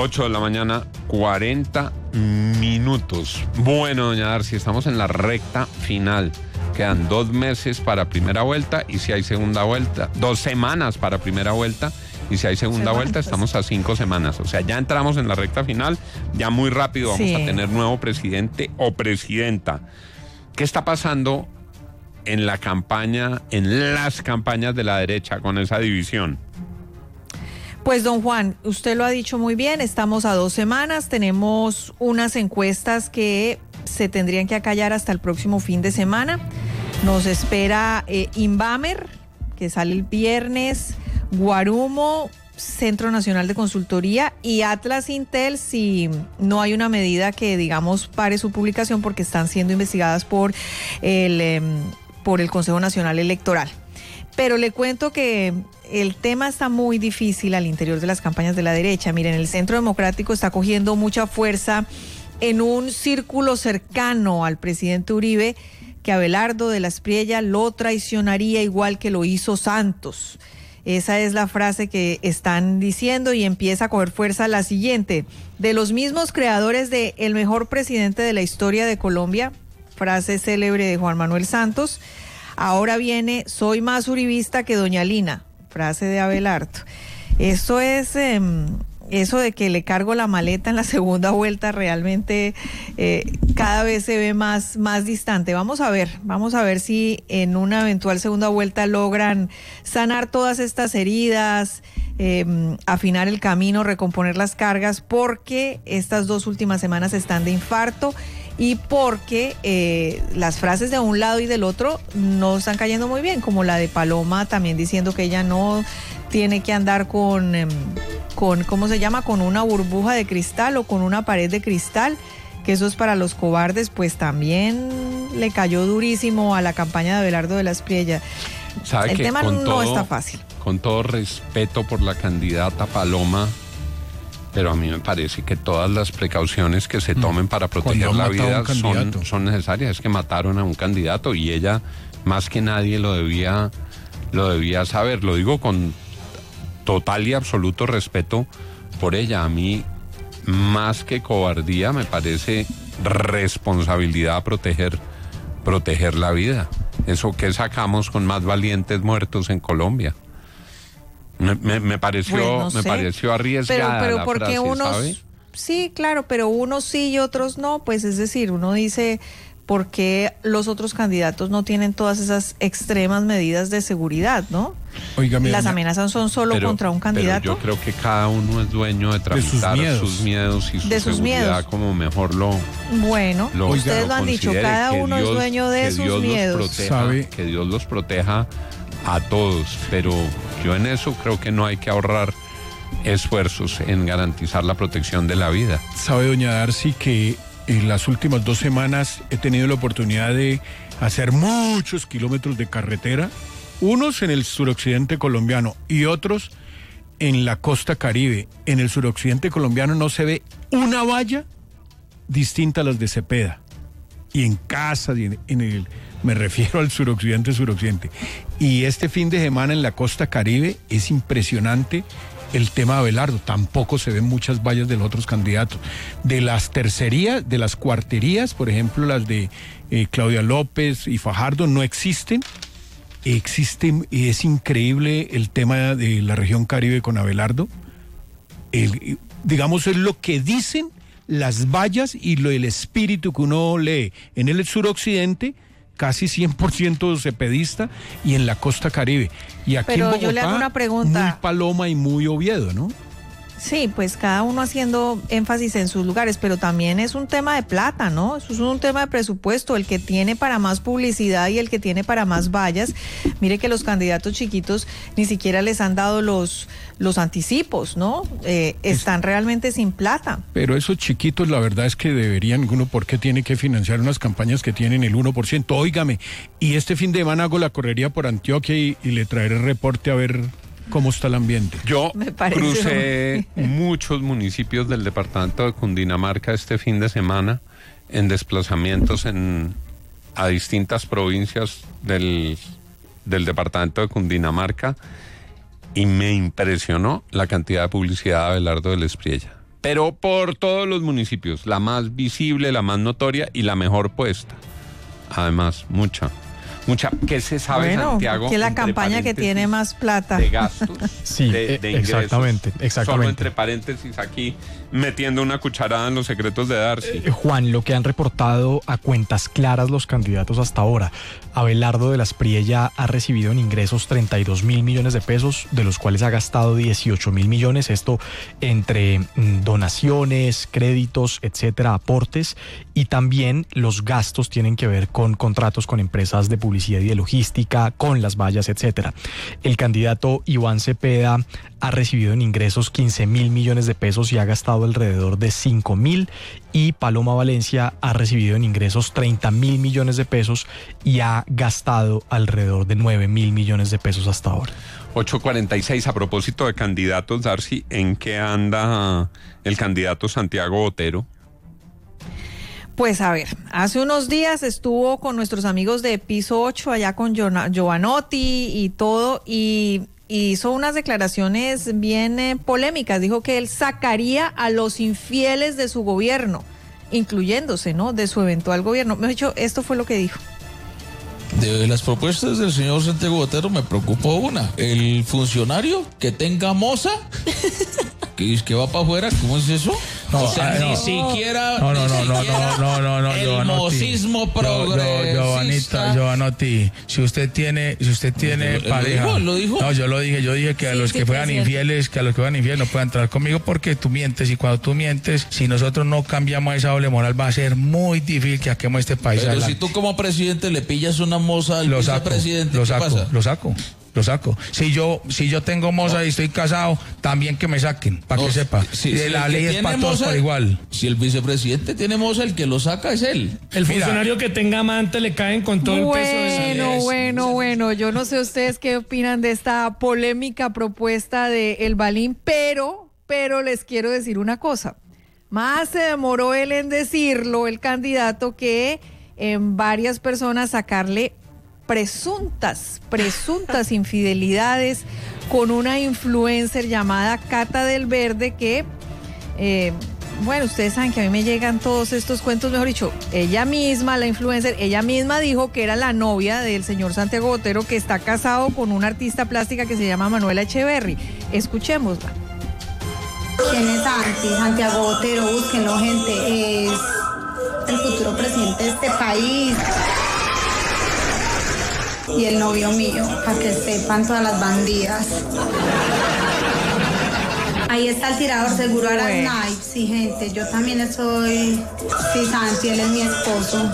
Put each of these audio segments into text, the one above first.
8 de la mañana, 40 minutos. Bueno, doña Darcy, estamos en la recta final. Quedan 2 meses para primera vuelta y si hay segunda vuelta, 2 semanas para primera vuelta y si hay segunda vuelta estamos a 5 semanas. O sea, ya entramos en la recta final, ya muy rápido vamos a tener nuevo presidente o presidenta. ¿Qué está pasando en la campaña, en las campañas de la derecha con esa división? Pues don Juan, usted lo ha dicho muy bien, estamos a 2 semanas, tenemos unas encuestas que se tendrían que acallar hasta el próximo fin de semana. Nos espera Inbamer, que sale el viernes, Guarumo, Centro Nacional de Consultoría y Atlas Intel, si no hay una medida que, digamos, pare su publicación porque están siendo investigadas por el Consejo Nacional Electoral. Pero le cuento que el tema está muy difícil al interior de las campañas de la derecha. Miren, el Centro Democrático está cogiendo mucha fuerza en un círculo cercano al presidente Uribe, que Abelardo de la Espriella lo traicionaría igual que lo hizo Santos. Esa es la frase que están diciendo y empieza a coger fuerza la siguiente. De los mismos creadores de el mejor presidente de la historia de Colombia, frase célebre de Juan Manuel Santos, ahora viene, soy más uribista que doña Lina, frase de Abelardo. Eso es, eso de que le cargo la maleta en la segunda vuelta realmente cada vez se ve más distante. Vamos a ver si en una eventual segunda vuelta logran sanar todas estas heridas, afinar el camino, recomponer las cargas, porque estas 2 últimas semanas están de infarto y porque las frases de un lado y del otro no están cayendo muy bien, como la de Paloma también diciendo que ella no tiene que andar con ¿cómo se llama? Con una burbuja de cristal o con una pared de cristal, que eso es para los cobardes, pues también le cayó durísimo a la campaña de Abelardo de la Espriella. El tema no está fácil. Con todo respeto por la candidata Paloma, pero a mí me parece que todas las precauciones que se tomen para proteger la vida son necesarias. Es que mataron a un candidato y ella, más que nadie, lo debía saber. Lo digo con total y absoluto respeto por ella. A mí, más que cobardía, me parece responsabilidad proteger la vida. Eso que sacamos con más valientes muertos en Colombia. Me pareció arriesgada pero la porque frase, unos, ¿sabe? Sí, claro, pero unos sí y otros no, pues es decir, uno dice, ¿por qué los otros candidatos no tienen todas esas extremas medidas de seguridad, no? Óigame, las amenazas son solo contra un candidato. Pero yo creo que cada uno es dueño de tramitar sus miedos y su seguridad como mejor lo... Bueno, ustedes lo han dicho, cada uno es dueño de sus miedos. Que Dios los proteja a todos, pero yo en eso creo que no hay que ahorrar esfuerzos en garantizar la protección de la vida. Sabe, doña Darcy, que en las últimas 2 semanas he tenido la oportunidad de hacer muchos kilómetros de carretera, unos en el suroccidente colombiano y otros en la costa Caribe. En el suroccidente colombiano no se ve una valla distinta a las de Cepeda. Y en casa, me refiero al suroccidente. Y este fin de semana en la costa Caribe es impresionante el tema de Abelardo. Tampoco se ven muchas vallas de los otros candidatos. De las tercerías, de las cuarterías, por ejemplo, las de Claudia López y Fajardo, no existen. Es increíble el tema de la región Caribe con Abelardo. Digamos, es lo que dicen las vallas y el espíritu que uno lee en el suroccidente, casi 100% cepedista, y en la costa Caribe. Y aquí pero en Bogotá, yo le hago una pregunta. Muy Paloma y muy Oviedo, ¿no? Sí, pues cada uno haciendo énfasis en sus lugares, pero también es un tema de plata, ¿no? Eso es un tema de presupuesto, el que tiene para más publicidad y el que tiene para más vallas. Mire que los candidatos chiquitos ni siquiera les han dado los anticipos, ¿no? Están realmente sin plata. Pero esos chiquitos, la verdad es que deberían, uno, ¿por qué tiene que financiar unas campañas que tienen el 1%? Óigame, y este fin de semana hago la correría por Antioquia y le traeré el reporte a ver cómo está el ambiente. Yo crucé muchos municipios del departamento de Cundinamarca este fin de semana en desplazamientos a distintas provincias del departamento de Cundinamarca y me impresionó la cantidad de publicidad de Abelardo de la Espriella. pero por todos los municipios, la más visible, la más notoria y la mejor puesta. Además, mucha. ¿Qué se sabe, Santiago? Que la campaña que tiene más plata. De gastos, sí, de ingresos. Exactamente. Solo entre paréntesis aquí, metiendo una cucharada en los secretos de Darcy. Juan, lo que han reportado a cuentas claras los candidatos hasta ahora. Abelardo de las Priella ha recibido en ingresos 32.000 millones de pesos, de los cuales ha gastado 18.000 millones. Esto entre donaciones, créditos, etcétera, aportes. Y también los gastos tienen que ver con contratos con empresas de publicidad y de logística, con las vallas, etcétera. El candidato Iván Cepeda ha recibido en ingresos 15.000 millones de pesos y ha gastado alrededor de 5.000, y Paloma Valencia ha recibido en ingresos 30.000 millones de pesos y ha gastado alrededor de 9.000 millones de pesos hasta ahora. 8:46, a propósito de candidatos, Darcy, ¿en qué anda el candidato Santiago Botero? Pues a ver, hace unos días estuvo con nuestros amigos de Piso 8 allá con Giovanotti y todo, y hizo unas declaraciones bien polémicas. Dijo que él sacaría a los infieles de su gobierno, incluyéndose, ¿no?, de su eventual gobierno. Me ha dicho, esto fue lo que dijo. De las propuestas del señor Santiago Botero me preocupó una: el funcionario que tenga moza, que va para afuera. ¿Cómo es eso? No, o sea, no, ni siquiera el Giovanotti, mocismo progresista. Giovanotti, si usted tiene pareja. ¿Lo dijo? No, yo dije que a los que fueran infieles, no puedan entrar conmigo, porque tú mientes, y cuando tú mientes, si nosotros no cambiamos esa doble moral, va a ser muy difícil que saquemos este país Pero adelante. si tú como presidente le pillas una moza al vicepresidente, ¿qué pasa? Lo saco. Si yo tengo moza y estoy casado, también que me saquen, para que sepa. La ley es para todos por igual. Si el vicepresidente tiene moza, el que lo saca es él. El funcionario que tenga amante le caen con todo el peso de su... Bueno, yo no sé ustedes qué opinan de esta polémica propuesta de El Balín, pero les quiero decir una cosa. Más se demoró él en decirlo, el candidato, que en varias personas sacarle presuntas infidelidades con una influencer llamada Cata del Verde, que bueno, ustedes saben que a mí me llegan todos estos cuentos, mejor dicho, ella misma, la influencer, ella misma dijo que era la novia del señor Santiago Botero, que está casado con una artista plástica que se llama Manuela Echeverry. Escuchémosla. ¿Quién es Santiago Botero? Búsquenlo, gente, es el futuro presidente de este país. Y el novio mío, para que sepan todas las bandidas. Ahí está el tirador seguro, ahora Snipe. Sí, gente, yo también soy... Sí, Santi, él es mi esposo.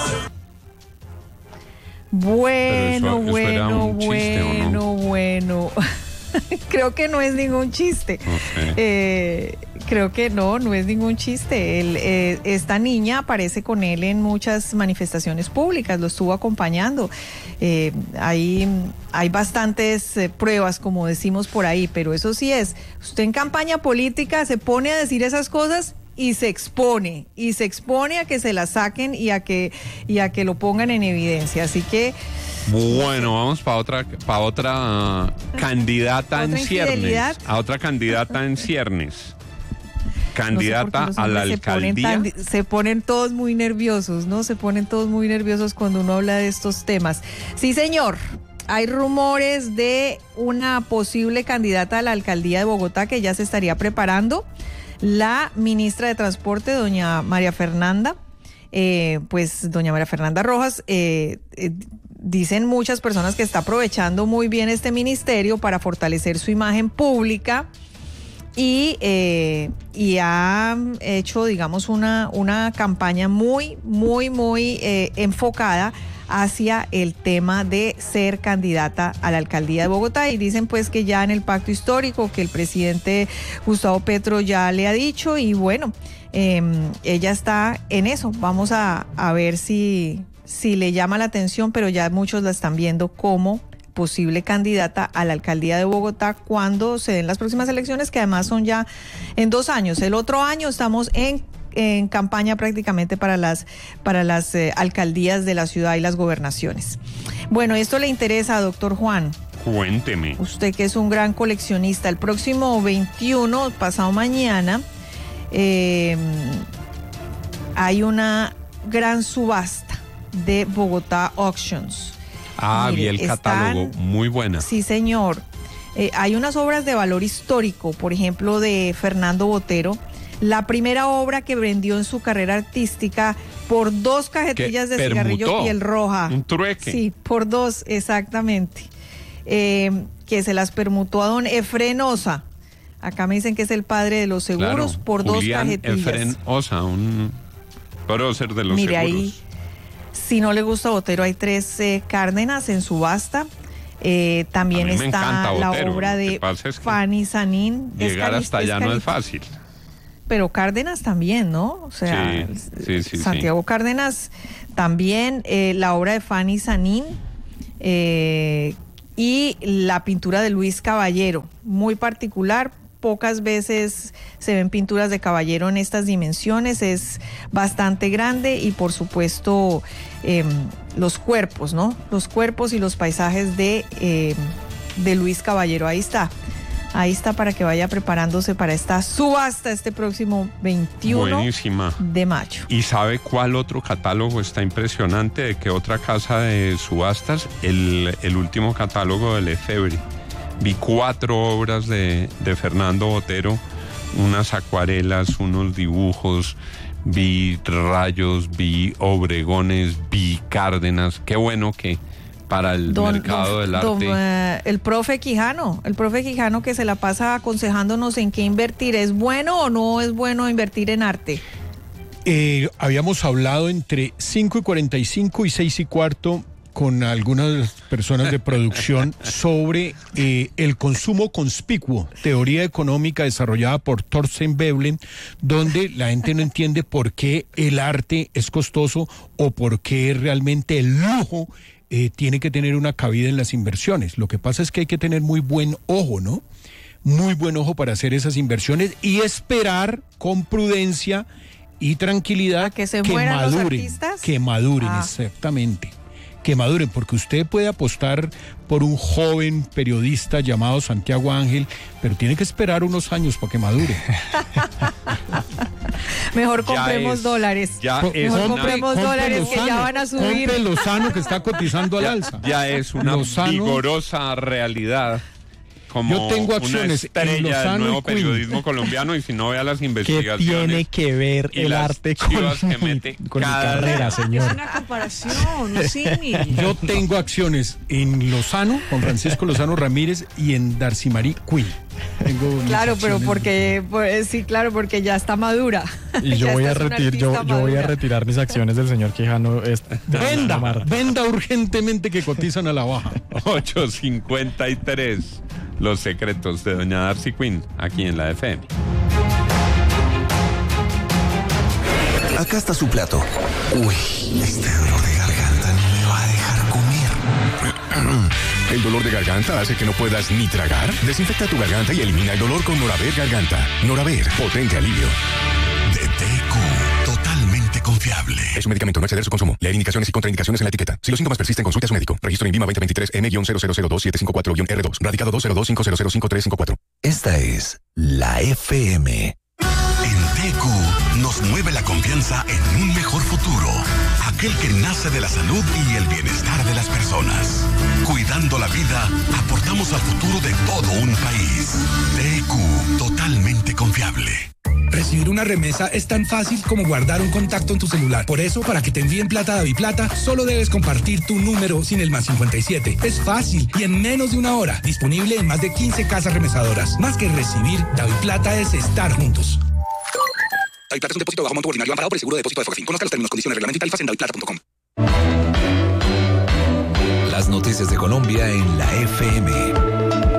Bueno. Chiste, bueno. Creo que no es ningún chiste. Okay. Creo que no es ningún chiste. Esta niña aparece con él en muchas manifestaciones públicas, lo estuvo acompañando. Hay bastantes pruebas, como decimos por ahí, pero eso sí es, usted en campaña política se pone a decir esas cosas y se expone a que se la saquen y a que lo pongan en evidencia. Así que bueno, vamos para otra candidata en ciernes. A otra candidata en ciernes. Candidata a la alcaldía. Se ponen todos muy nerviosos, ¿no? Se ponen todos muy nerviosos cuando uno habla de estos temas. Sí, señor. Hay rumores de una posible candidata a la alcaldía de Bogotá que ya se estaría preparando. La ministra de Transporte, doña María Fernanda, doña María Fernanda Rojas, dicen muchas personas que está aprovechando muy bien este ministerio para fortalecer su imagen pública y ha hecho, digamos, una campaña muy enfocada hacia el tema de ser candidata a la alcaldía de Bogotá, y dicen pues que ya en el pacto histórico que el presidente Gustavo Petro ya le ha dicho, y bueno, ella está en eso. Vamos a ver si le llama la atención, pero ya muchos la están viendo como posible candidata a la alcaldía de Bogotá cuando se den las próximas elecciones, que además son ya en 2 años. El otro año estamos en campaña prácticamente para las alcaldías de la ciudad y las gobernaciones. Bueno, esto le interesa, doctor Juan. Cuénteme. Usted que es un gran coleccionista, el próximo 21, pasado mañana, hay una gran subasta de Bogotá Auctions. Vi el catálogo, muy buena. Sí, señor. Hay unas obras de valor histórico, por ejemplo, de Fernando Botero. La primera obra que vendió en su carrera artística por 2 cajetillas de cigarrillo piel roja. Un trueque. Sí, por 2, exactamente. Que se las permutó a don Efrén Osa. Acá me dicen que es el padre de los seguros, claro, por Julián 2 cajetillas. Efrén Osa, un prócer de los seguros. Ahí, si no le gusta Botero, hay 3 Cárdenas en subasta. También está la obra de Fanny Sanín. Llegar hasta allá no es fácil. Pero Cárdenas también, ¿no? O sea, sí, Santiago Cárdenas también, la obra de Fanny Sanín y la pintura de Luis Caballero, muy particular. Pocas veces se ven pinturas de Caballero en estas dimensiones, es bastante grande y por supuesto los cuerpos, ¿no? Los cuerpos y los paisajes de Luis Caballero, ahí está para que vaya preparándose para esta subasta este próximo 21 Buenísima. De mayo. ¿Y sabe cuál otro catálogo está impresionante? ¿De qué otra casa de subastas? El último catálogo del Lefebvre. Vi 4 obras de Fernando Botero, unas acuarelas, unos dibujos, vi rayos, vi obregones, vi Cárdenas. Qué bueno que para el mercado del arte. El profe Quijano que se la pasa aconsejándonos en qué invertir. ¿Es bueno o no es bueno invertir en arte? Habíamos hablado entre 5:45 y 6:15 con algunas personas de producción sobre el consumo conspicuo, teoría económica desarrollada por Thorsten Veblen, donde la gente no entiende por qué el arte es costoso o por qué realmente el lujo tiene que tener una cabida en las inversiones. Lo que pasa es que hay que tener muy buen ojo, ¿no? Muy buen ojo para hacer esas inversiones y esperar con prudencia y tranquilidad que maduren, exactamente. Que maduren, porque usted puede apostar por un joven periodista llamado Santiago Ángel, pero tiene que esperar unos años para que madure. Mejor compremos dólares. Mejor compremos dólares que ya van a subir. Compre Lozano, que está cotizando al alza. Ya es una vigorosa realidad. Como yo tengo acciones una estrella del nuevo periodismo colombiano, y si no vea las investigaciones. ¿Qué tiene que ver el arte con mi carrera, señor? Es una comparación, sí. Yo tengo acciones en Lozano, con Francisco Lozano Ramírez, y en Darcy Marie Quinn. Claro, pero porque porque ya está madura. Y yo voy a retirar mis acciones del señor Quijano. Venda urgentemente, que cotizan a la baja. 8:53. Los secretos de doña Darcy Quinn, aquí en la FM. Acá está su plato. Uy, este dolor de garganta no me va a dejar comer. ¿El dolor de garganta hace que no puedas ni tragar? Desinfecta tu garganta y elimina el dolor con Noraver Garganta. Noraver, potente alivio. De TQ, totalmente confiable. Es un medicamento, no exceder su consumo. Leer indicaciones y contraindicaciones en la etiqueta. Si los síntomas persisten, consulte a su médico. Registro INVIMA 2023 M-0002754-R2. Radicado 202-500-5354. Esta es la FM. En TQ nos mueve la confianza en un mejor futuro. Aquel que nace de la salud y el bienestar de las personas. Cuidando la vida, aportamos al futuro de todo un país. TQ, totalmente confiable. Recibir una remesa es tan fácil como guardar un contacto en tu celular. Por eso, para que te envíen plata a DaviPlata, solo debes compartir tu número sin el +57. Es fácil y en menos de una hora. Disponible en más de 15 casas remesadoras. Más que recibir, DaviPlata es estar juntos. DaviPlata es un depósito de bajo monto ordinario amparado por el seguro de depósito de Fogafín. Conozca los términos, condiciones, reglamento y tarifas en daviplata.com. Las noticias de Colombia en la FM.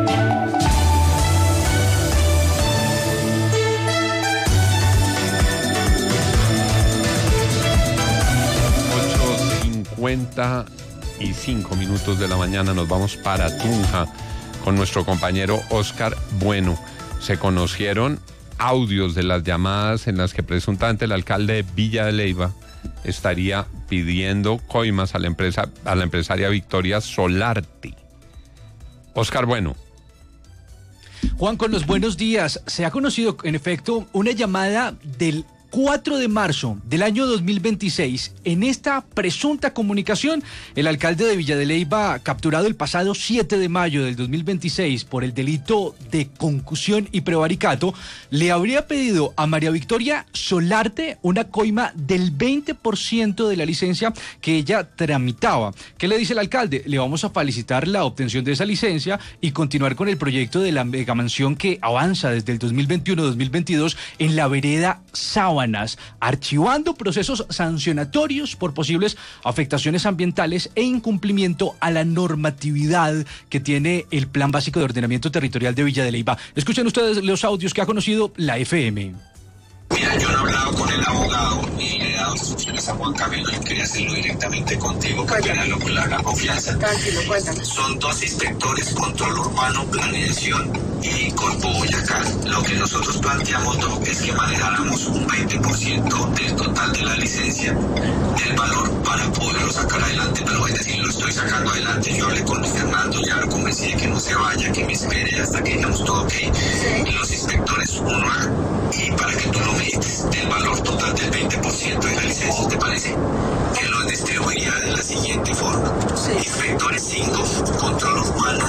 Y 5 minutos de la mañana nos vamos para Tunja con nuestro compañero Oscar Bueno. Se conocieron audios de las llamadas en las que presuntamente el alcalde de Villa de Leyva estaría pidiendo coimas a la empresaria Victoria Solarte. Oscar Bueno. Juan, con los buenos días. Se ha conocido, en efecto, una llamada del 4 de marzo del año 2026. En esta presunta comunicación, el alcalde de Villa de Leyva, capturado el pasado 7 de mayo del 2026 por el delito de concusión y prevaricato, le habría pedido a María Victoria Solarte una coima del 20% de la licencia que ella tramitaba. ¿Qué le dice el alcalde? Le vamos a felicitar la obtención de esa licencia y continuar con el proyecto de la megamansión que avanza desde el 2021-2022 en la vereda Sábana, archivando procesos sancionatorios por posibles afectaciones ambientales e incumplimiento a la normatividad que tiene el Plan Básico de Ordenamiento Territorial de Villa de Leyva. Escuchen ustedes los audios que ha conocido la FM. Mira, yo no he hablado con el abogado y le he dado instrucciones a Juan Camilo y quería hacerlo directamente contigo, que apenas lo que le haga confianza. Tranquilo, cuéntame. Son 2 inspectores, control urbano, planeación y Corpo Boyacá. Lo que nosotros planteamos, Doc, es que manejáramos un 20% del total de la licencia, del valor, para poderlo sacar adelante. Pero es decir, lo estoy sacando adelante. Yo hablé con Luis Fernando, ya lo convencí de que no se vaya, que me espere hasta que digamos todo ok. Sí. Los inspectores, uno y para que tú lo medites, del valor total del 20% de la licencia, ¿te parece? Que lo distribuiría de la siguiente forma. Sí. Inspectores 5, control urbano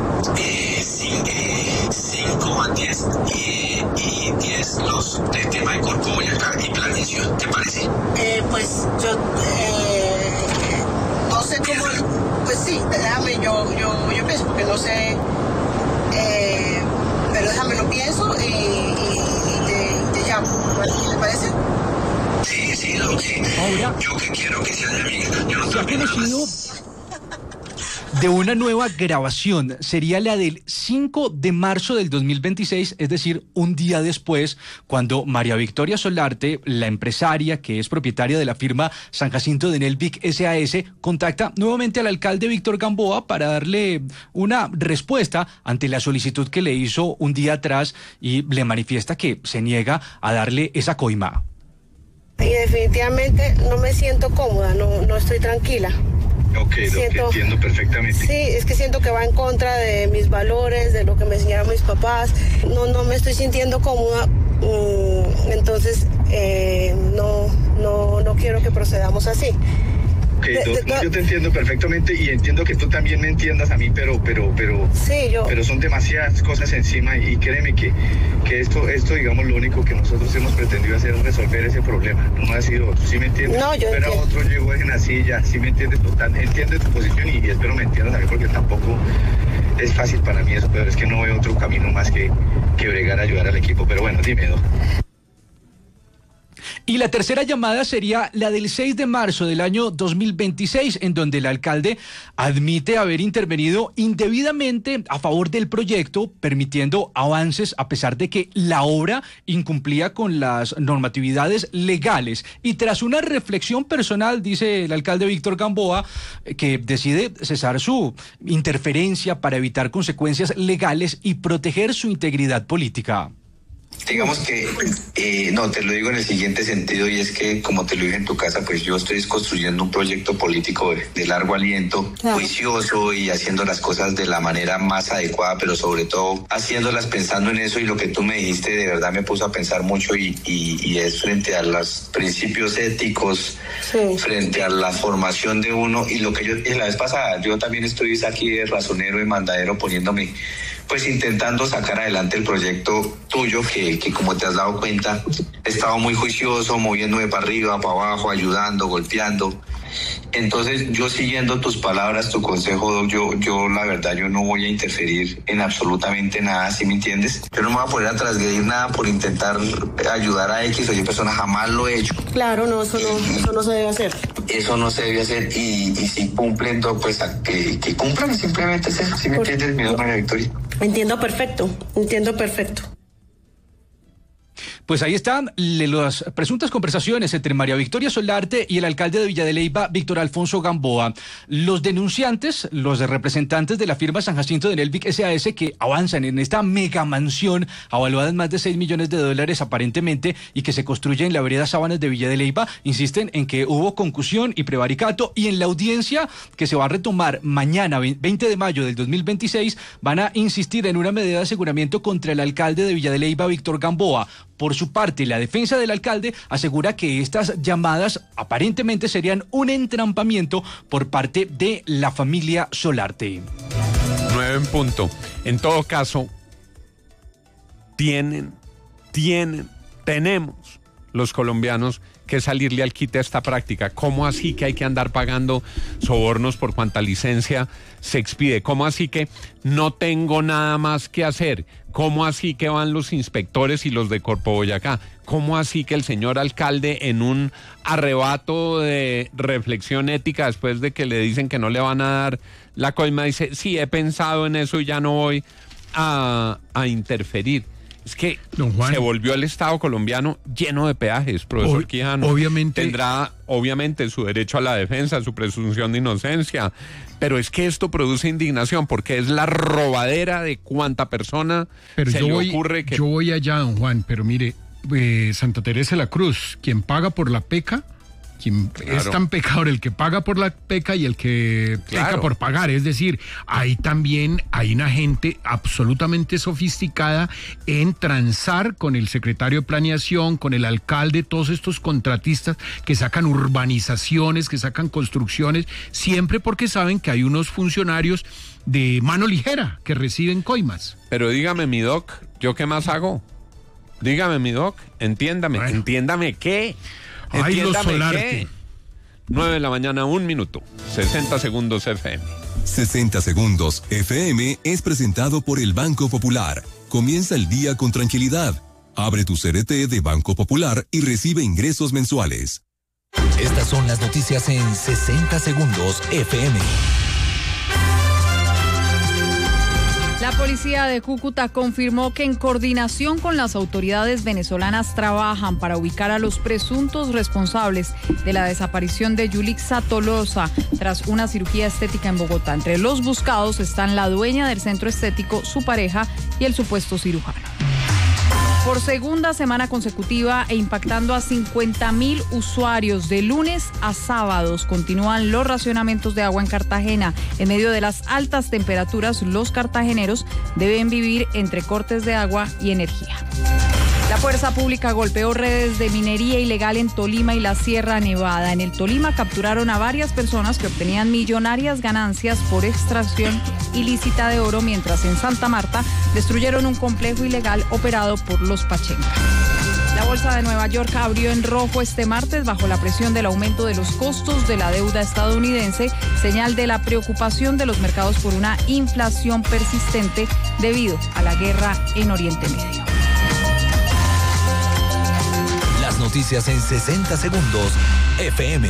5 van 10 y 10 los de tema de Corpo Boyacá y planeación, ¿te parece? Pues yo no sé cómo, pues sí, déjame, yo pienso, porque no sé, pero déjame lo pienso y te llamo, ¿te parece? Sí, lo que ahora, yo que quiero que sea de amiga, yo no estoy de una nueva grabación. Sería la del 5 de marzo del 2026, es decir, un día después, cuando María Victoria Solarte, la empresaria que es propietaria de la firma San Jacinto de Nelvic SAS, contacta nuevamente al alcalde Víctor Gamboa para darle una respuesta ante la solicitud que le hizo un día atrás y le manifiesta que se niega a darle esa coima. Y definitivamente no me siento cómoda, no estoy tranquila. Ok, lo que entiendo perfectamente. Sí, es que siento que va en contra de mis valores, de lo que me enseñaron mis papás. No me estoy sintiendo cómoda, entonces no quiero que procedamos así. Okay, yo te entiendo perfectamente y entiendo que tú también me entiendas a mí, pero sí, pero son demasiadas cosas encima y créeme que esto digamos lo único que nosotros hemos pretendido hacer es resolver ese problema, no ha sido otro, ¿sí me entiendes? No, yo pero otro llegó en la silla, ¿sí me entiendes? Entiende tu posición y espero me entiendas a mí, porque tampoco es fácil para mí eso, pero es que no veo otro camino más que bregar a ayudar al equipo, pero bueno, dime, ¿no? Y la tercera llamada sería la del 6 de marzo del año 2026, en donde el alcalde admite haber intervenido indebidamente a favor del proyecto, permitiendo avances a pesar de que la obra incumplía con las normatividades legales. Y tras una reflexión personal, dice el alcalde Víctor Gamboa, que decide cesar su interferencia para evitar consecuencias legales y proteger su integridad política. Digamos que, no, te lo digo en el siguiente sentido, y es que, como te lo dije en tu casa, pues yo estoy construyendo un proyecto político de largo aliento, juicioso y haciendo las cosas de la manera más adecuada, pero sobre todo haciéndolas pensando en eso, y lo que tú me dijiste de verdad me puso a pensar mucho y es frente a los principios éticos, frente a la formación de uno, y lo que yo dije la vez pasada, yo también estoy aquí de razonero y mandadero poniéndome, pues intentando sacar adelante el proyecto tuyo, que como te has dado cuenta, he estado muy juicioso, moviéndome para arriba, para abajo, ayudando, golpeando. Entonces, yo siguiendo tus palabras, tu consejo, Doc, yo la verdad, yo no voy a interferir en absolutamente nada, ¿sí me entiendes? Yo no me voy a poner a transgredir nada por intentar ayudar a X o Y persona, jamás lo he hecho. Claro, no, eso no se debe hacer. Eso no se debe hacer, y si cumplen, pues que cumplan, simplemente es eso, ¿sí me entiendes, mi María Victoria? Entiendo perfecto. Pues ahí están las presuntas conversaciones entre María Victoria Solarte y el alcalde de Villa de Leyva, Víctor Alfonso Gamboa. Los denunciantes, los representantes de la firma San Jacinto de Nelvic S.A.S. que avanzan en esta mega mansión avaluada en más de $6 millones aparentemente y que se construye en la vereda Sábanas de Villa de Leyva, insisten en que hubo concusión y prevaricato, y en la audiencia que se va a retomar mañana, 20 de mayo del 2026, van a insistir en una medida de aseguramiento contra el alcalde de Villa de Leyva, Víctor Gamboa. Por su parte, la defensa del alcalde asegura que estas llamadas aparentemente serían un entrampamiento por parte de la familia Solarte. 9 en punto. En todo caso, tenemos los colombianos que salirle al quite a esta práctica. ¿Cómo así que hay que andar pagando sobornos por cuanta licencia se expide? ¿Cómo así que no tengo nada más que hacer? ¿Cómo así que van los inspectores y los de Corpo Boyacá? ¿Cómo así que el señor alcalde, en un arrebato de reflexión ética después de que le dicen que no le van a dar la coima, dice, sí, he pensado en eso y ya no voy a interferir? Es que se volvió el Estado colombiano lleno de peajes, profesor Quijano. Obviamente. Tendrá, obviamente, su derecho a la defensa, su presunción de inocencia, pero es que esto produce indignación porque es la robadera de cuánta persona se le ocurre que... Yo voy allá, don Juan, pero mire, Santa Teresa de la Cruz, quien paga por la peca, quien es tan pecador el que paga por la peca y el que peca por pagar. Es decir, ahí también hay una gente absolutamente sofisticada en transar con el secretario de Planeación, con el alcalde, todos estos contratistas que sacan urbanizaciones, que sacan construcciones, siempre porque saben que hay unos funcionarios de mano ligera que reciben coimas. Pero dígame, mi doc, ¿yo qué más hago? Dígame, mi doc, entiéndame qué. Ay, los Solarte. 9 de la mañana, 1 minuto. 60 segundos FM. 60 segundos FM es presentado por el Banco Popular. Comienza el día con tranquilidad. Abre tu CRT de Banco Popular y recibe ingresos mensuales. Estas son las noticias en 60 segundos FM. La policía de Cúcuta confirmó que en coordinación con las autoridades venezolanas trabajan para ubicar a los presuntos responsables de la desaparición de Yulixa Tolosa tras una cirugía estética en Bogotá. Entre los buscados están la dueña del centro estético, su pareja y el supuesto cirujano. Por segunda semana consecutiva e impactando a 50.000 usuarios de lunes a sábados, continúan los racionamientos de agua en Cartagena. En medio de las altas temperaturas, los cartageneros deben vivir entre cortes de agua y energía. La fuerza pública golpeó redes de minería ilegal en Tolima y la Sierra Nevada. En el Tolima capturaron a varias personas que obtenían millonarias ganancias por extracción ilícita de oro, mientras en Santa Marta destruyeron un complejo ilegal operado por los Pachenca. La bolsa de Nueva York abrió en rojo este martes bajo la presión del aumento de los costos de la deuda estadounidense, señal de la preocupación de los mercados por una inflación persistente debido a la guerra en Oriente Medio. Las noticias en 60 segundos FM.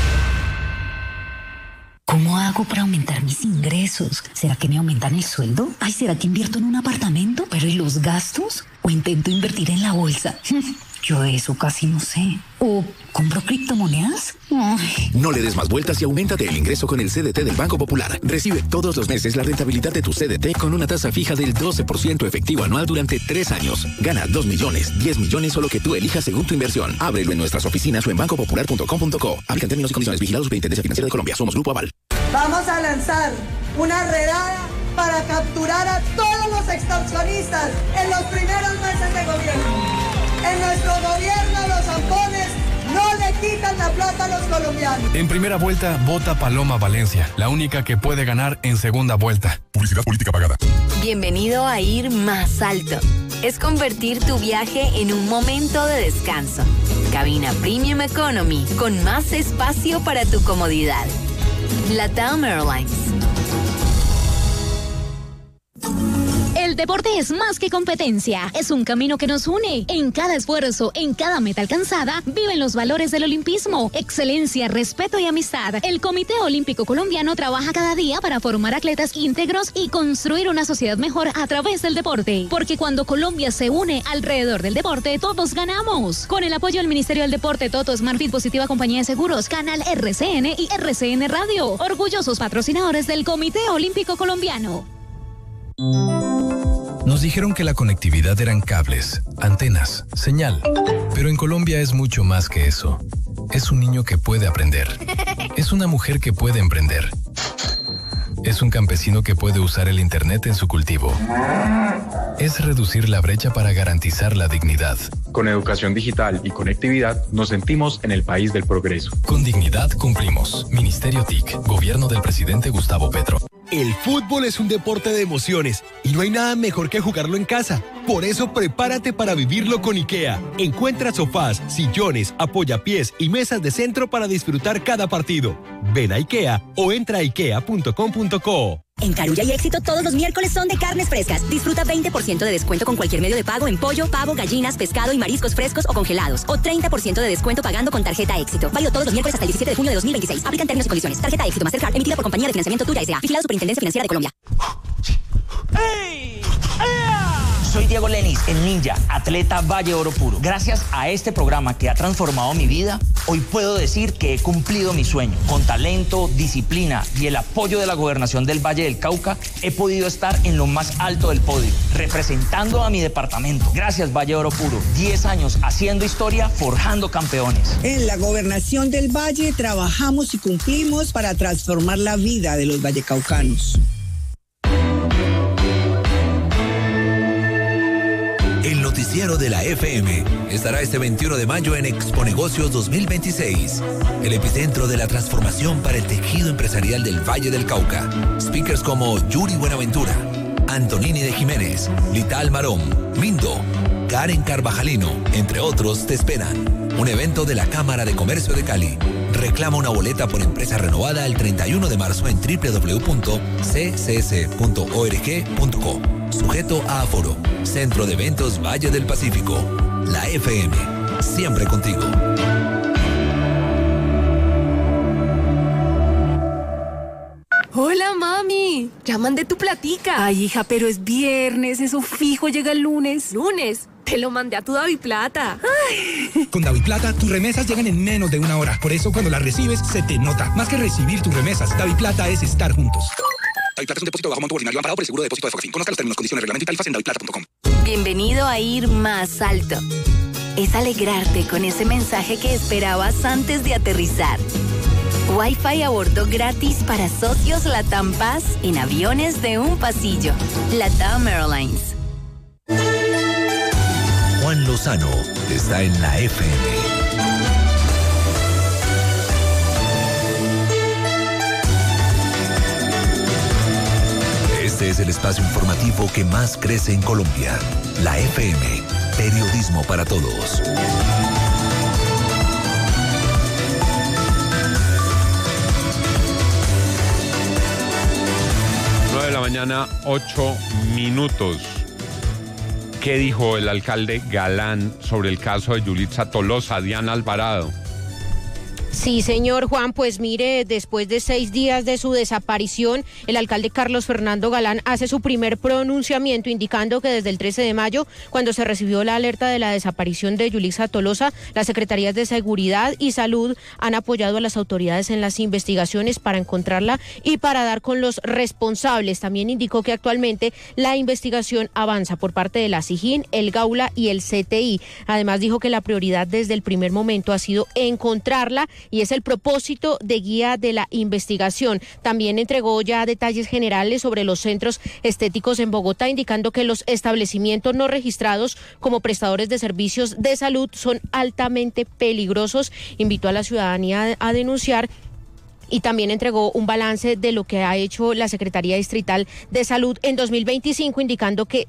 ¿Cómo hago para aumentar mis ingresos? ¿Será que me aumentan el sueldo? Ay, ¿será que invierto en un apartamento? ¿Pero y los gastos? ¿O intento invertir en la bolsa? Yo de eso casi no sé. ¿O compro criptomonedas? Ay. No le des más vueltas y auméntate el ingreso con el CDT del Banco Popular. Recibe todos los meses la rentabilidad de tu CDT con una tasa fija del 12% efectivo anual durante 3 años. Gana 2 millones, 10 millones o lo que tú elijas según tu inversión. Ábrelo en nuestras oficinas o en bancopopular.com.co. Aplican términos y condiciones. Vigilados Superintendencia Financiera de Colombia. Somos Grupo Aval. Vamos a lanzar una redada para capturar a todos los extorsionistas en los primeros meses de gobierno. En nuestro gobierno los zampones no le quitan la plata a los colombianos. En primera vuelta, vota Paloma Valencia, la única que puede ganar en segunda vuelta. Publicidad política pagada. Bienvenido a Ir Más Alto. Es convertir tu viaje en un momento de descanso. Cabina Premium Economy, con más espacio para tu comodidad. LATAM Airlines. El deporte es más que competencia, es un camino que nos une. En cada esfuerzo, en cada meta alcanzada, viven los valores del olimpismo, excelencia, respeto y amistad. El Comité Olímpico Colombiano trabaja cada día para formar atletas íntegros y construir una sociedad mejor a través del deporte. Porque cuando Colombia se une alrededor del deporte, todos ganamos. Con el apoyo del Ministerio del Deporte, Toto, Smartfit, Positiva Compañía de Seguros, Canal RCN y RCN Radio. Orgullosos patrocinadores del Comité Olímpico Colombiano. Nos dijeron que la conectividad eran cables, antenas, señal. Pero en Colombia es mucho más que eso. Es un niño que puede aprender. Es una mujer que puede emprender. Es un campesino que puede usar el Internet en su cultivo. Es reducir la brecha para garantizar la dignidad. Con educación digital y conectividad nos sentimos en el país del progreso. Con dignidad cumplimos. Ministerio TIC, Gobierno del Presidente Gustavo Petro. El fútbol es un deporte de emociones y no hay nada mejor que jugarlo en casa. Por eso prepárate para vivirlo con IKEA. Encuentra sofás, sillones, apoyapiés y mesas de centro para disfrutar cada partido. Ven a IKEA o entra a ikea.com.co. En Carulla y Éxito todos los miércoles son de carnes frescas. Disfruta 20% de descuento con cualquier medio de pago en pollo, pavo, gallinas, pescado y mariscos frescos o congelados. O 30% de descuento pagando con tarjeta Éxito. Válido todos los miércoles hasta el 17 de junio de 2026. Aplican términos y condiciones. Tarjeta Éxito Mastercard emitida por Compañía de Financiamiento Tura S.A. Vigilado Superintendencia Financiera de Colombia. ¡Hey! Soy Diego Lenis, el ninja, atleta Valle Oro Puro. Gracias a este programa que ha transformado mi vida, hoy puedo decir que he cumplido mi sueño. Con talento, disciplina y el apoyo de la Gobernación del Valle del Cauca, he podido estar en lo más alto del podio, representando a mi departamento. Gracias, Valle Oro Puro. 10 años haciendo historia, forjando campeones. En la Gobernación del Valle trabajamos y cumplimos para transformar la vida de los vallecaucanos. El noticiero de la FM estará este 21 de mayo en Exponegocios 2026, el epicentro de la transformación para el tejido empresarial del Valle del Cauca. Speakers como Yuri Buenaventura, Antonini de Jiménez, Lital Marón, Mindo, Karen Carvajalino, entre otros, te esperan. Un evento de la Cámara de Comercio de Cali. Reclama una boleta por empresa renovada el 31 de marzo en www.ccs.org.co. Sujeto a aforo. Centro de Eventos Valle del Pacífico. La FM. Siempre contigo. Hola, mami. Ya mandé tu platica. Ay, hija, pero es viernes. Eso fijo llega el lunes. ¿Lunes? Te lo mandé a tu DaviPlata. Ay. Con DaviPlata, tus remesas llegan en menos de una hora. Por eso, cuando las recibes, se te nota. Más que recibir tus remesas, DaviPlata es estar juntos. DaviPlata es un depósito bajo monto ordinario amparado por el seguro de depósito de Fogafín. Conozca los términos, condiciones, reglamento y tarifas en daviplata.com. Bienvenido a Ir Más Alto. Es alegrarte con ese mensaje que esperabas antes de aterrizar. Wi-Fi a bordo gratis para socios LATAM Paz en aviones de un pasillo. LATAM Airlines. Juan Lozano está en la FM. Este es el espacio informativo que más crece en Colombia. La FM. Periodismo para todos. De la mañana, 8 minutos. ¿Qué dijo el alcalde Galán sobre el caso de Yulitza Tolosa? Diana Alvarado. Sí, señor Juan, pues mire, después de 6 días de su desaparición, el alcalde Carlos Fernando Galán hace su primer pronunciamiento indicando que desde el 13 de mayo, cuando se recibió la alerta de la desaparición de Yulitza Tolosa, las Secretarías de Seguridad y Salud han apoyado a las autoridades en las investigaciones para encontrarla y para dar con los responsables. También indicó que actualmente la investigación avanza por parte de la SIJIN, el Gaula y el CTI. Además dijo que la prioridad desde el primer momento ha sido encontrarla y es el propósito de guía de la investigación. También entregó ya detalles generales sobre los centros estéticos en Bogotá, indicando que los establecimientos no registrados como prestadores de servicios de salud son altamente peligrosos. Invitó a la ciudadanía a denunciar. Y también entregó un balance de lo que ha hecho la Secretaría Distrital de Salud en 2025, indicando que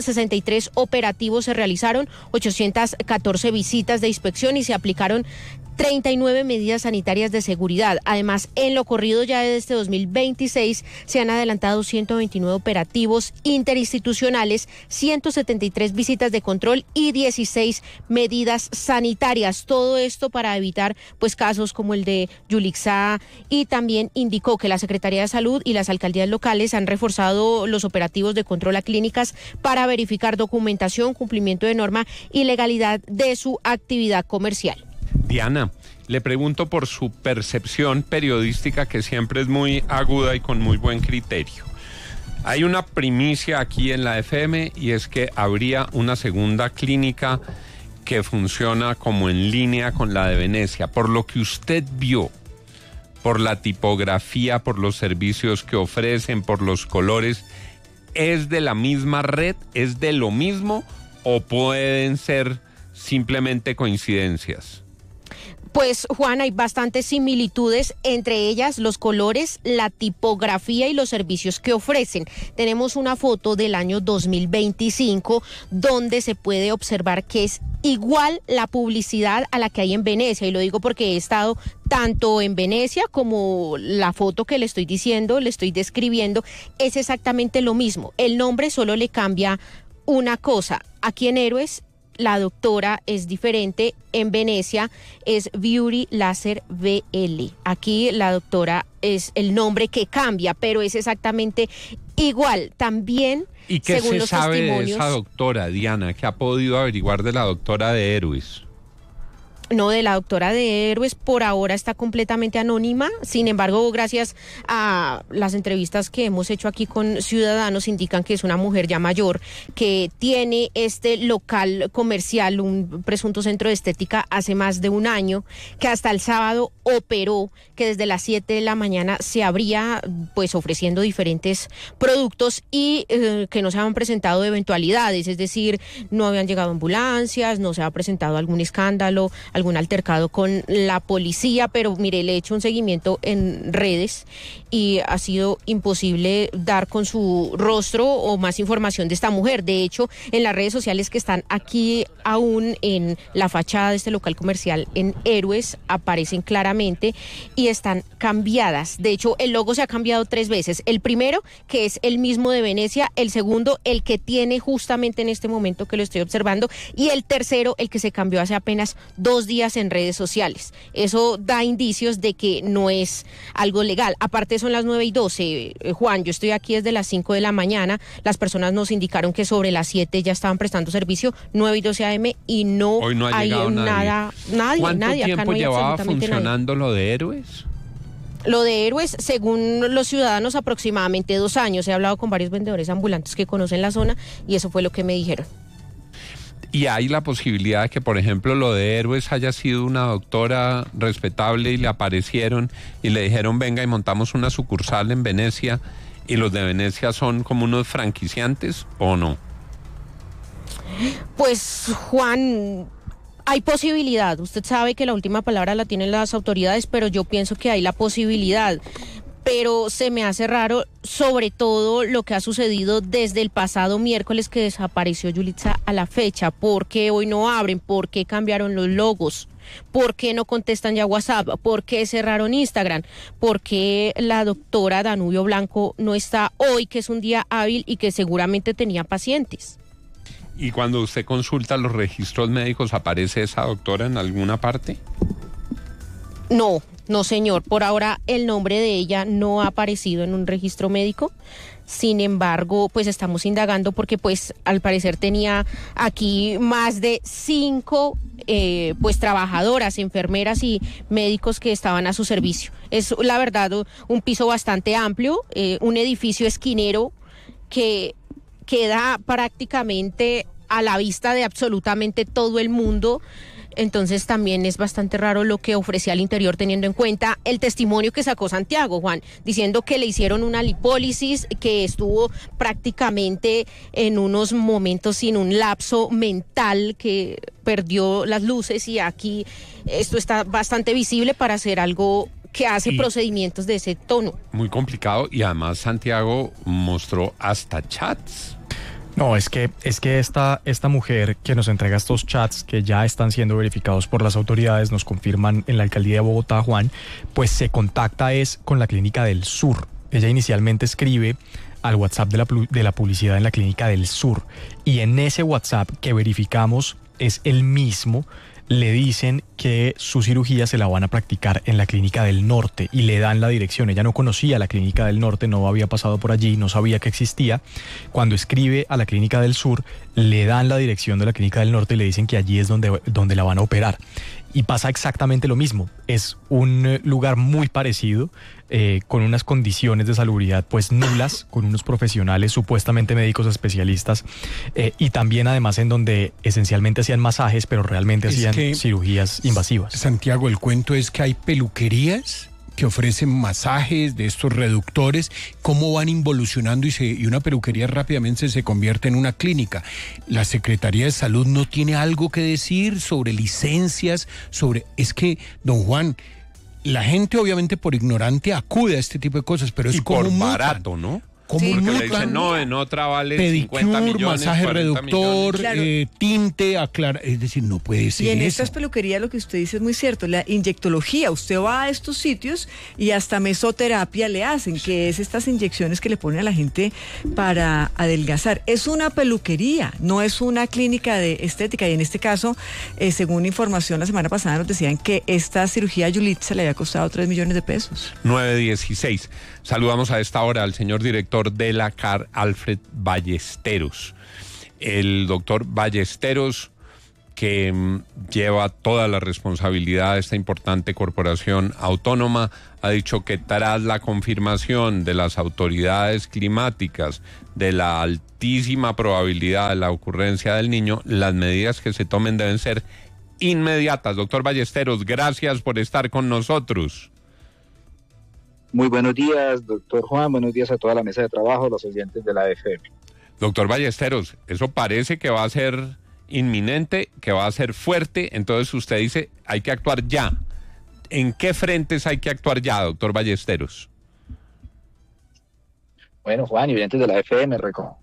563 operativos se realizaron, 814 visitas de inspección y se aplicaron 39 medidas sanitarias de seguridad. Además, en lo corrido ya de este 2026 se han adelantado 129 operativos interinstitucionales, 173 visitas de control y 16 medidas sanitarias. Todo esto para evitar pues casos como el de Yulixa, y también indicó que la Secretaría de Salud y las alcaldías locales han reforzado los operativos de control a clínicas para verificar documentación, cumplimiento de norma y legalidad de su actividad comercial. Diana, le pregunto por su percepción periodística, que siempre es muy aguda y con muy buen criterio. Hay una primicia aquí en la FM y es que habría una segunda clínica que funciona como en línea con la de Venecia. Por lo que usted vio, por la tipografía, por los servicios que ofrecen, por los colores, ¿es de la misma red? ¿Es de lo mismo? ¿O pueden ser simplemente coincidencias? Pues, Juan, hay bastantes similitudes, entre ellas los colores, la tipografía y los servicios que ofrecen. Tenemos una foto del año 2025 donde se puede observar que es igual la publicidad a la que hay en Venecia, y lo digo porque he estado tanto en Venecia como la foto que le estoy diciendo, le estoy describiendo, es exactamente lo mismo. El nombre solo le cambia una cosa. Aquí en Héroes la doctora es diferente, en Venecia es Beauty Laser VL. Aquí la doctora es el nombre que cambia, pero es exactamente igual. También, ¿y qué según se los sabe testimonios, de esa doctora, Diana? ¿Qué ha podido averiguar de la doctora de Héroes? No, de la doctora de Héroes por ahora está completamente anónima. Sin embargo, gracias a las entrevistas que hemos hecho aquí con ciudadanos, indican que es una mujer ya mayor, que tiene este local comercial, un presunto centro de estética, hace más de un año, que hasta el sábado operó, que desde las 7 de la mañana se abría pues ofreciendo diferentes productos y que no se habían presentado eventualidades, es decir, no habían llegado ambulancias, no se ha presentado algún escándalo, algún altercado con la policía, pero mire, le he hecho un seguimiento en redes y ha sido imposible dar con su rostro o más información de esta mujer. De hecho, en las redes sociales que están aquí aún en la fachada de este local comercial en Héroes aparecen claramente y están cambiadas. De hecho, el logo se ha cambiado 3 veces. El primero, que es el mismo de Venecia, el segundo, el que tiene justamente en este momento que lo estoy observando, y el tercero, el que se cambió hace apenas 2 días en redes sociales. Eso da indicios de que no es algo legal. Aparte, son las 9:12. Juan, yo estoy aquí desde las 5 de la mañana. Las personas nos indicaron que sobre las 7 ya estaban prestando servicio, 9:12 AM, y no, hoy no ha hay llegado nadie. ¿Cuánto Acá tiempo no hay llevaba funcionando lo de Héroes? Lo de Héroes, según los ciudadanos, aproximadamente 2 años. He hablado con varios vendedores ambulantes que conocen la zona y eso fue lo que me dijeron. ¿Y hay la posibilidad de que, por ejemplo, lo de Héroes haya sido una doctora respetable y le aparecieron y le dijeron venga y montamos una sucursal en Venecia, y los de Venecia son como unos franquiciantes, o no? Pues, Juan, hay posibilidad. Usted sabe que la última palabra la tienen las autoridades, pero yo pienso que hay la posibilidad. Pero se me hace raro, sobre todo lo que ha sucedido desde el pasado miércoles que desapareció Yulixa a la fecha. ¿Por qué hoy no abren? ¿Por qué cambiaron los logos? ¿Por qué no contestan ya WhatsApp? ¿Por qué cerraron Instagram? ¿Por qué la doctora Danubio Blanco no está hoy, que es un día hábil y que seguramente tenía pacientes? ¿Y cuando usted consulta los registros médicos, aparece esa doctora en alguna parte? No, señor. Por ahora el nombre de ella no ha aparecido en un registro médico. Sin embargo, pues estamos indagando porque pues al parecer tenía aquí más de 5 pues trabajadoras, enfermeras y médicos que estaban a su servicio. Es la verdad un piso bastante amplio, un edificio esquinero que queda prácticamente a la vista de absolutamente todo el mundo. Entonces también es bastante raro lo que ofrecía al interior, teniendo en cuenta el testimonio que sacó Santiago, Juan, diciendo que le hicieron una lipólisis, que estuvo prácticamente en unos momentos sin un lapso mental, que perdió las luces, y aquí esto está bastante visible para hacer algo que hace procedimientos de ese tono. Muy complicado, y además Santiago mostró hasta chats. No, es que esta mujer que nos entrega estos chats que ya están siendo verificados por las autoridades, nos confirman en la alcaldía de Bogotá, Juan, pues se contacta con la Clínica del Sur. Ella inicialmente escribe al WhatsApp de la publicidad en la Clínica del Sur, y en ese WhatsApp que verificamos es el mismo. Le dicen que su cirugía se la van a practicar en la Clínica del Norte y le dan la dirección. Ella no conocía la Clínica del Norte, no había pasado por allí, no sabía que existía. Cuando escribe a la Clínica del Sur, le dan la dirección de la Clínica del Norte y le dicen que allí es donde la van a operar. Y pasa exactamente lo mismo. Es un lugar muy parecido, con unas condiciones de salubridad pues nulas, con unos profesionales supuestamente médicos especialistas, y también además en donde esencialmente hacían masajes, pero realmente hacían cirugías invasivas. Santiago, el cuento es que hay peluquerías que ofrecen masajes de estos reductores, cómo van involucionando y una peluquería rápidamente se convierte en una clínica. La Secretaría de Salud no tiene algo que decir sobre licencias, es que, don Juan, la gente obviamente por ignorante acude a este tipo de cosas, pero es como por barato, ¿no? Como porque le dicen, no, en otra vale pedicure, 50 millones, masaje reductor, claro. Tinte, es decir, no puede ser. Y en eso. estas peluquerías lo que usted dice es muy cierto, la inyectología, usted va a estos sitios y hasta mesoterapia le hacen, que es estas inyecciones que le ponen a la gente para adelgazar. Es una peluquería, no es una clínica de estética, y en este caso, según información la semana pasada nos decían que esta cirugía a Yulitza le había costado 3 millones de pesos. 9:16. Saludamos a esta hora al señor director de la CAR, Alfred Ballesteros. El doctor Ballesteros, que lleva toda la responsabilidad de esta importante corporación autónoma, ha dicho que tras la confirmación de las autoridades climáticas de la altísima probabilidad de la ocurrencia del niño, las medidas que se tomen deben ser inmediatas. Doctor Ballesteros, gracias por estar con nosotros. Muy buenos días, doctor Juan, buenos días a toda la mesa de trabajo, los oyentes de la FM. Doctor Ballesteros, eso parece que va a ser inminente, que va a ser fuerte, entonces usted dice, hay que actuar ya. ¿En qué frentes hay que actuar ya, doctor Ballesteros? Bueno, Juan y oyentes de la FM,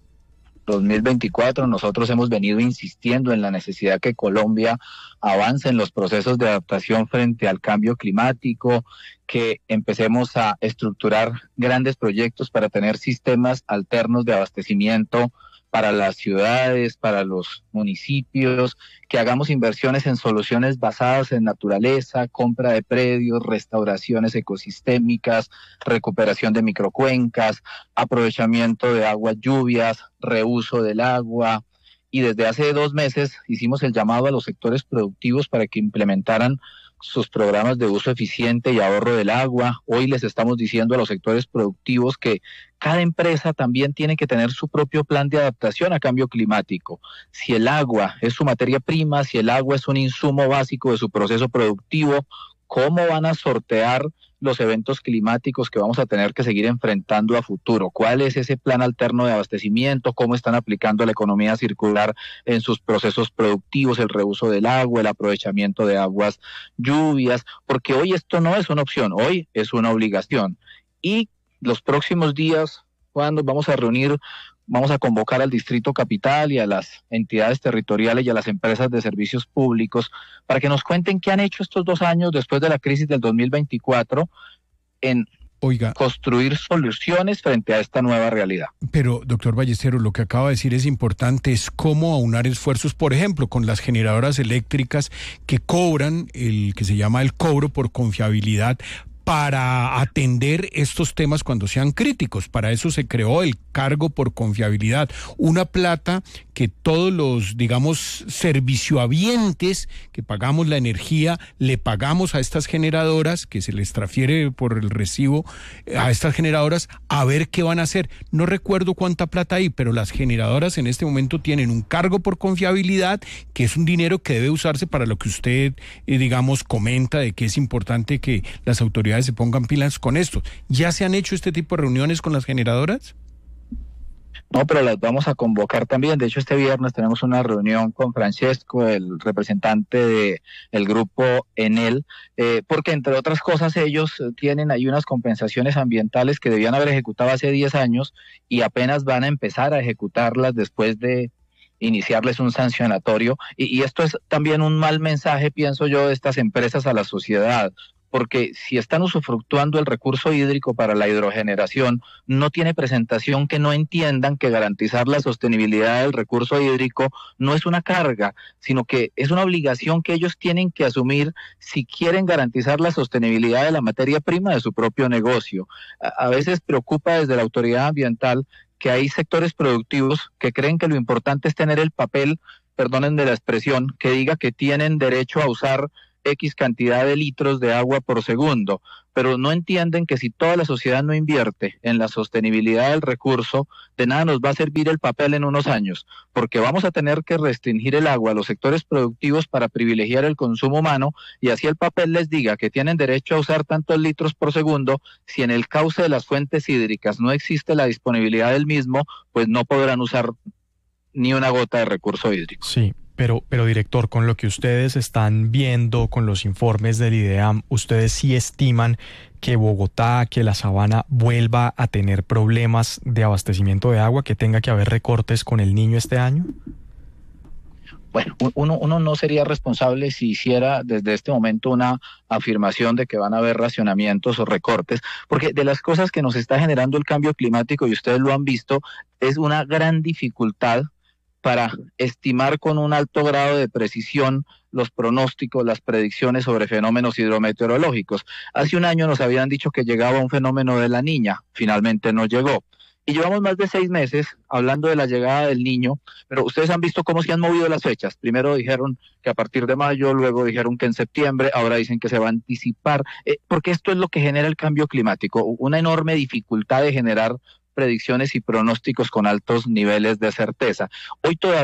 2024 nosotros hemos venido insistiendo en la necesidad que Colombia avance en los procesos de adaptación frente al cambio climático, que empecemos a estructurar grandes proyectos para tener sistemas alternos de abastecimiento para las ciudades, para los municipios, que hagamos inversiones en soluciones basadas en naturaleza, compra de predios, restauraciones ecosistémicas, recuperación de microcuencas, aprovechamiento de aguas lluvias, reuso del agua. Y desde hace 2 meses hicimos el llamado a los sectores productivos para que implementaran sus programas de uso eficiente y ahorro del agua. Hoy les estamos diciendo a los sectores productivos que cada empresa también tiene que tener su propio plan de adaptación a cambio climático. Si el agua es su materia prima, si el agua es un insumo básico de su proceso productivo, ¿cómo van a sortear los eventos climáticos que vamos a tener que seguir enfrentando a futuro? ¿Cuál es ese plan alterno de abastecimiento? ¿Cómo están aplicando la economía circular en sus procesos productivos, el reuso del agua, el aprovechamiento de aguas lluvias? Porque hoy esto no es una opción, hoy es una obligación. Y los próximos días, cuando vamos a reunir, vamos a convocar al Distrito Capital y a las entidades territoriales y a las empresas de servicios públicos para que nos cuenten qué han hecho estos 2 años después de la crisis del 2024 en construir soluciones frente a esta nueva realidad. Pero, doctor Ballesteros, lo que acaba de decir es importante, es cómo aunar esfuerzos, por ejemplo, con las generadoras eléctricas que cobran el que se llama el cobro por confiabilidad, para atender estos temas cuando sean críticos. Para eso se creó el cargo por confiabilidad, una plata que todos los, digamos, serviciohabientes que pagamos la energía, le pagamos a estas generadoras, que se les transfiere por el recibo a estas generadoras, a ver qué van a hacer. No recuerdo cuánta plata hay, pero las generadoras en este momento tienen un cargo por confiabilidad, que es un dinero que debe usarse para lo que usted, digamos, comenta de que es importante que las autoridades se pongan pilas con esto. ¿Ya se han hecho este tipo de reuniones con las generadoras? No, pero las vamos a convocar también. De hecho, este viernes tenemos una reunión con Francesco, el representante del grupo Enel, porque entre otras cosas ellos tienen ahí unas compensaciones ambientales que debían haber ejecutado hace 10 años y apenas van a empezar a ejecutarlas después de iniciarles un sancionatorio. Y esto es también un mal mensaje, pienso yo, de estas empresas a la sociedad, porque si están usufructuando el recurso hídrico para la hidrogeneración, no tiene presentación que no entiendan que garantizar la sostenibilidad del recurso hídrico no es una carga, sino que es una obligación que ellos tienen que asumir si quieren garantizar la sostenibilidad de la materia prima de su propio negocio. A veces preocupa desde la autoridad ambiental que hay sectores productivos que creen que lo importante es tener el papel, perdonen de la expresión, que diga que tienen derecho a usar X cantidad de litros de agua por segundo, pero no entienden que si toda la sociedad no invierte en la sostenibilidad del recurso, de nada nos va a servir el papel en unos años, porque vamos a tener que restringir el agua a los sectores productivos para privilegiar el consumo humano y así el papel les diga que tienen derecho a usar tantos litros por segundo, si en el cauce de las fuentes hídricas no existe la disponibilidad del mismo, pues no podrán usar ni una gota de recurso hídrico. Sí. Pero director, con lo que ustedes están viendo, con los informes del IDEAM, ¿ustedes sí estiman que Bogotá, que la Sabana vuelva a tener problemas de abastecimiento de agua, que tenga que haber recortes con el Niño este año? Bueno, uno no sería responsable si hiciera desde este momento una afirmación de que van a haber racionamientos o recortes, porque de las cosas que nos está generando el cambio climático, y ustedes lo han visto, es una gran dificultad para estimar con un alto grado de precisión los pronósticos, las predicciones sobre fenómenos hidrometeorológicos. Hace un año nos habían dicho que llegaba un fenómeno de la Niña, finalmente no llegó. Y llevamos más de 6 meses hablando de la llegada del Niño, pero ustedes han visto cómo se han movido las fechas. Primero dijeron que a partir de mayo, luego dijeron que en septiembre, ahora dicen que se va a anticipar, porque esto es lo que genera el cambio climático, una enorme dificultad de generar predicciones y pronósticos con altos niveles de certeza. Hoy todavía